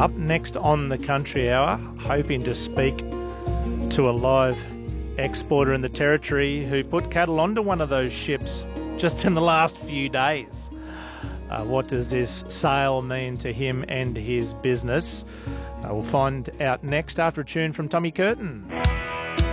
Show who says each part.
Speaker 1: Up next on the Country Hour, hoping to speak to a live exporter in the Territory who put cattle onto one of those ships just in the last few days. What does this sale mean to him and his business? We'll find out next after a tune from Tommy Curtin.